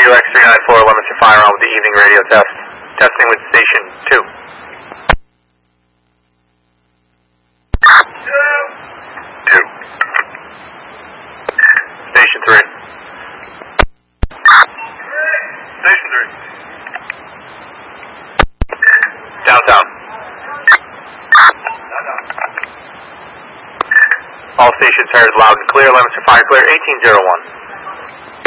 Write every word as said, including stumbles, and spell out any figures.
W X three nine four, Leominster Fire on with the evening radio test. Testing with Station two. two. Station three. Station three. Downtown. Downtown. All stations heard loud and clear. Leominster Fire clear, eighteen oh one.